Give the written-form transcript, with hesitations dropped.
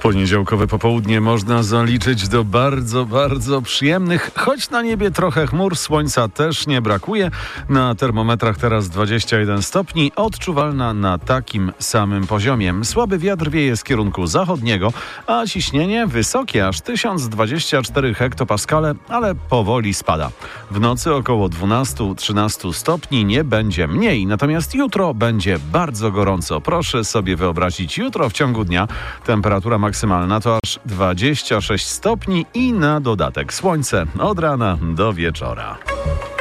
Poniedziałkowe popołudnie można zaliczyć do bardzo, bardzo przyjemnych, choć na niebie trochę chmur, słońca też nie brakuje. Na termometrach teraz 21 stopni, odczuwalna na takim samym poziomie. Słaby wiatr wieje z kierunku zachodniego, a ciśnienie wysokie, aż 1024 hektopaskale, ale powoli spada. W nocy około 12-13 stopni, nie będzie mniej, natomiast jutro będzie bardzo gorąco. Proszę sobie wyobrazić, jutro w ciągu dnia temperatura maksymalna to aż 26 stopni i na dodatek słońce od rana do wieczora.